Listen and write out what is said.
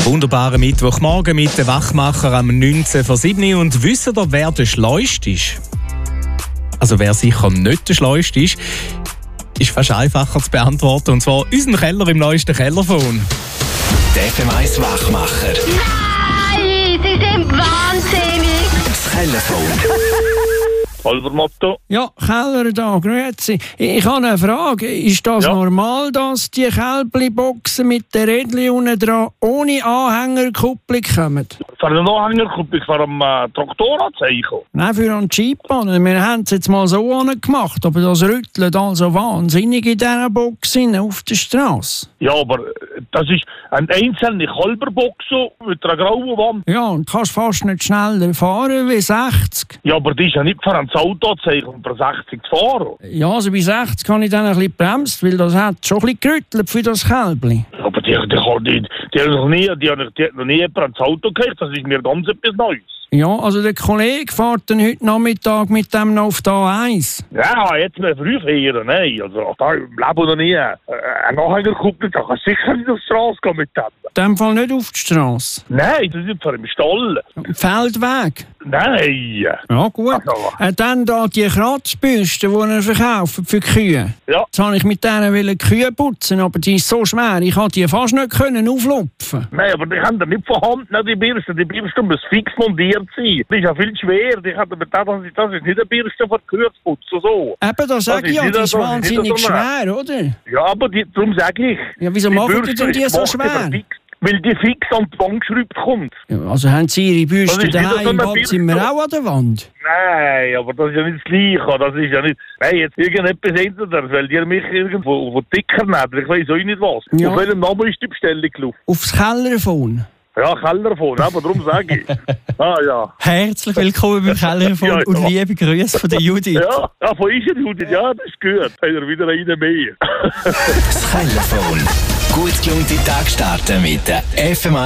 Wunderbaren Mittwochmorgen mit den Wachmacher am 19:07 und wisst ihr, wer der Schleuste ist? Also wer sicher nicht der Schleuste ist fast einfacher zu beantworten, und zwar unseren Keller im neuesten Kellerphone. Der FM1 Wachmacher. Nein, Sie sind wahnsinnig! Das Kellerphone. Halbermotto. Ja, Keller da, grüezi. Ich habe eine Frage. Ist das normal, dass die Kälbli-Boxen mit den Rädchen unten dran ohne Anhängerkupplung kommen? Für eine Anhängerkupplung für einen Traktoranzeichen? Nein, für einen Jeep-Bahn. Wir haben es jetzt mal so gemacht, aber das rüttelt also wahnsinnig in dieser Box auf der Straße. Ja, aber das ist eine einzelne Kalberbox mit einer grauen Wand. Ja, und du kannst fast nicht schneller fahren wie 60. Ja, aber die ist ja nicht für ein Autozeichen und für 60 zu fahren. Ja, also bei 60 habe ich dann ein bisschen gebremst, weil das hat schon ein bisschen gerüttelt für das Kälbli. Aber die hat noch nie jemand ans Auto gekriegt, das ist mir ganz etwas Neues. Ja, also der Kollege fährt dann heute Nachmittag mit dem noch auf die A1. Ja, jetzt mehr früh fahren, nein. Also, da im Leben noch nie. Ein Anhängerkupplung, da kann sicher nicht auf die Straße gehen mit dem. In dem Fall nicht auf die Straße. Nein, das ist für im Stall. Feldweg. Nein. Ja, gut. Also. Dann da die Kratzbürste, die er verkauft für Kühe. Ja. Jetzt wollte ich mit denen die Kühe putzen, aber die ist so schwer, ich konnte die fast nicht auflupfen. Nein, aber die haben da nicht vorhanden, die Bürste. Die Bürste muss fix montiert sein. Die ist ja viel schwer. Die hat aber das ist nicht eine Bürste für Kühe zu putzen. So. Eben, das sage ich ja, die ist wahnsinnig schwer, oder? Ja, aber darum sage ich. Ja, wieso machen die denn die so schwer? Weil die fix an die Wand geschraubt kommt. Ja, also haben Sie Ihre Bürste Das ist daheim wieder im so eine Badzimmer auch an der Wand? Nein, aber das ist ja nicht das Gleiche. Das ist ja nicht... Nein, jetzt irgendetwas ändert, weil die mich irgendwo dicker nehmen. Ich weiß auch nicht was. Ja. Auf welchem Namen ist die Bestellung gelaufen? Aufs Kellerphone. Ja, Kellerphone, aber darum sage ich. Ja. Herzlich willkommen beim Kellerphone Ja, und liebe Grüße von der Judith. Ja, von ist er, Judith. Ja, das ist gut. Hat er wieder einen mehr. Das Kellerphone. Gut gelungene Tag starten mit der FM1